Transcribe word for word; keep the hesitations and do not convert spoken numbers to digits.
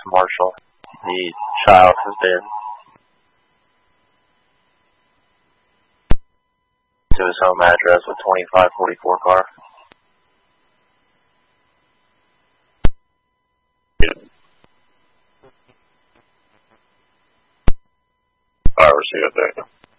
to Marshall. The child has been to his home address with twenty-five forty-four car. I received it.